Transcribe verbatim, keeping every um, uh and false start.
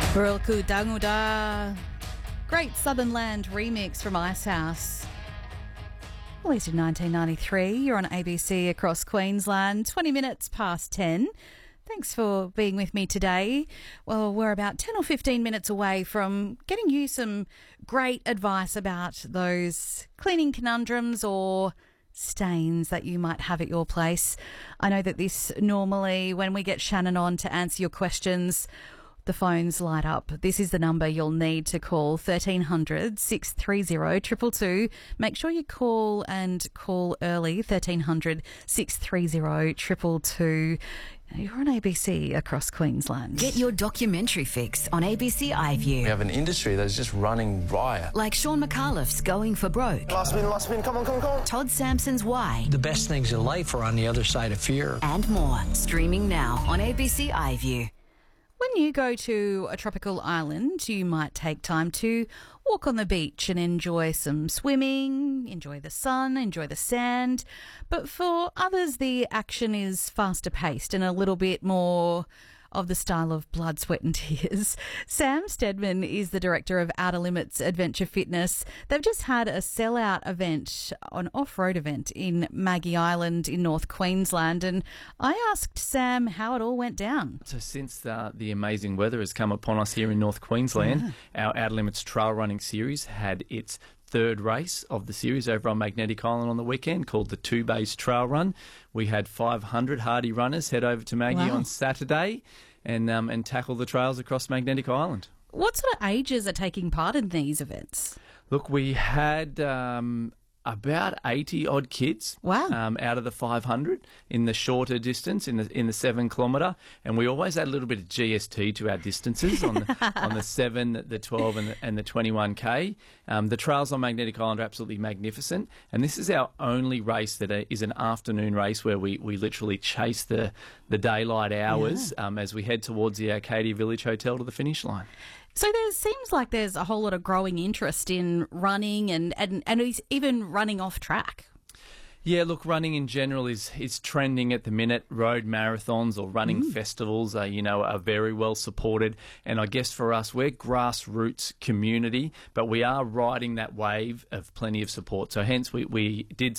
Burulku Danguda. Great Southern Land remix from Icehouse. Released in nineteen ninety-three. You're on A B C across Queensland. twenty minutes past ten. Thanks for being with me today. Well, we're about ten or fifteen minutes away from getting you some great advice about those cleaning conundrums or stains that you might have at your place. I know that this normally, when we get Shannon on to answer your questions, the phones light up. This is the number you'll need to call, thirteen hundred, six three zero, two two two. Make sure you call and call early, thirteen hundred, six three zero, two two two. You're on A B C across Queensland. Get your documentary fix on A B C iView. We have an industry that's just running riot. Like Sean McAuliffe's Going for Broke. Last spin, last spin, come on, come on, come on. Todd Sampson's Why. The best things in life are on the other side of fear. And more. Streaming now on A B C iView. When you go to a tropical island, you might take time to walk on the beach and enjoy some swimming, enjoy the sun, enjoy the sand. But for others, the action is faster paced and a little bit more of the style of blood, sweat and tears. Sam Stedman is the director of Outer Limits Adventure Fitness. They've just had a sellout event, an off-road event in Maggie Island in North Queensland, and I asked Sam how it all went down. So since uh, the amazing weather has come upon us here in North Queensland, yeah. our Outer Limits Trail Running Series had its third race of the series over on Magnetic Island on the weekend, called the Two Bays Trail Run. We had five hundred hardy runners head over to Maggie wow. on Saturday and um, and tackle the trails across Magnetic Island. What sort of ages are taking part in these events? Look, we had um, about eighty odd kids wow. um, out of the five hundred in the shorter distance, in the in the seven kilometre, and we always add a little bit of G S T to our distances on the, on the seven, the twelve, and the, and the twenty-one K. Um, the trails on Magnetic Island are absolutely magnificent, and this is our only race that is an afternoon race where we, we literally chase the the daylight hours yeah. um, as we head towards the Arcadia Village Hotel to the finish line. So there seems like there's a whole lot of growing interest in running and, and, and even running off track. Yeah, look, running in general is is trending at the minute. Road marathons or running mm. festivals are, you know, are very well supported. And I guess for us, we're grassroots community, but we are riding that wave of plenty of support. So hence we, we did